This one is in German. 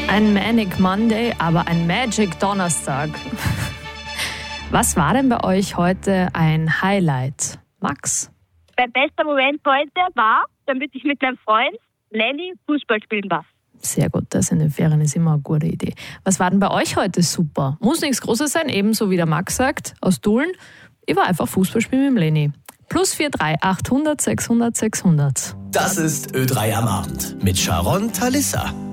Ein Manic Monday, aber ein Magic Donnerstag. Was war denn bei euch heute ein Highlight? Max? Mein bester Moment heute war, damit ich mit meinem Freund Lenny Fußball spielen war. Sehr gut, das in den Ferien ist immer eine gute Idee. Was war denn bei euch heute super? Muss nichts Großes sein, ebenso wie der Max sagt, aus Tulln. Ich war einfach Fußball spielen mit dem Lenny. +43 800 600 600. Das ist Ö3 am Abend mit Sharon Talissa.